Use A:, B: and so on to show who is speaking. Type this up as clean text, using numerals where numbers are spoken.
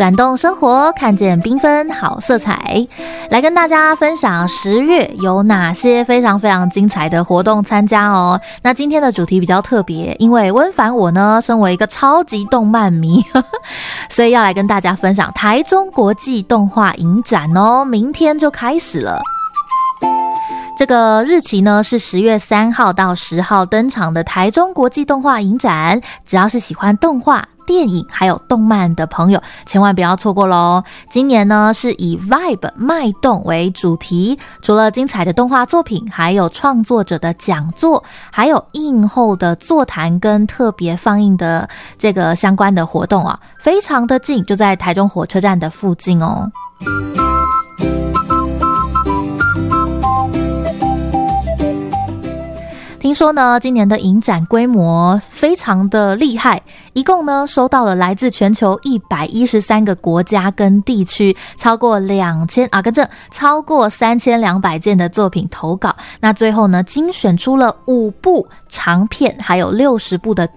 A: 转动生活，看见缤纷好色彩。来跟大家分享10月有哪些非常非常精彩的活动参加哦。那今天的主题比较特别，因为温凡我呢身为一个超级动漫迷所以要来跟大家分享台中国际动画影展哦，明天就开始了。这个日期呢是10月3号到10号登场的台中国际动画影展，只要是喜欢动画、电影还有动漫的朋友千万不要错过咯。今年呢是以 Vibe 脉动为主题，除了精彩的动画作品，还有创作者的讲座，还有映后的座谈跟特别放映的这个相关的活动啊，非常的近，就在台中火车站的附近哦。听说呢，今年的影展规模非常的厉害，一共呢收到了来自全球113个国家跟地区超过3200件的作品投稿。那最后呢，精选出了5部长片，还有60部的